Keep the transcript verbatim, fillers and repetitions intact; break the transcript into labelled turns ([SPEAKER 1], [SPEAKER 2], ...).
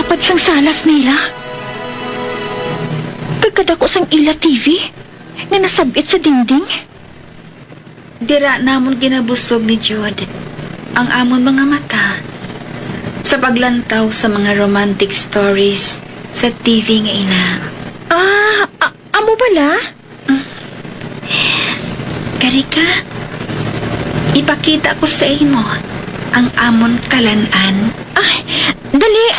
[SPEAKER 1] Apad sang salas nila. Pagkadako sang ila T V nga nasabit sa dingding.
[SPEAKER 2] Dira namon ginabusog ni Jude ang amon mga mata sa paglantaw sa mga romantic stories sa T V nga ina.
[SPEAKER 1] Ah, a- amo bala?
[SPEAKER 2] Karika, ipakita ko sa imo ang amon kalanan.
[SPEAKER 1] Ay, dali.